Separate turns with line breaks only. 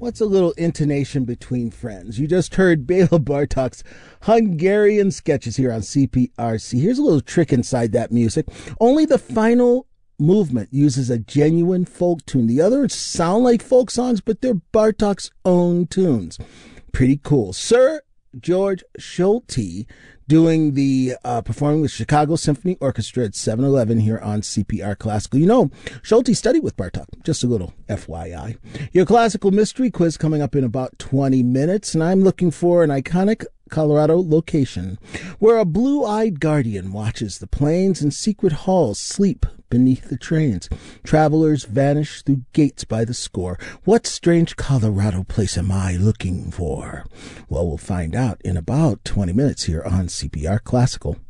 What's a little intonation between friends? You just heard Bela Bartok's Hungarian Sketches here on CPRC. Here's a little trick inside that music. Only the final movement uses a genuine folk tune. The others sound like folk songs, but they're Bartok's own tunes. Pretty cool. Sir George Solti doing the performing with Chicago Symphony Orchestra at 7-Eleven here on CPR Classical. You know, Solti studied with Bartok. Just a little FYI. Your classical mystery quiz coming up in about 20 minutes, and I'm looking for an iconic Colorado location where a blue-eyed guardian watches the planes and secret halls sleep beneath the trains. Travelers vanish through gates by the score. What strange Colorado place am I looking for? Well, we'll find out in about 20 minutes here on CPR Classical.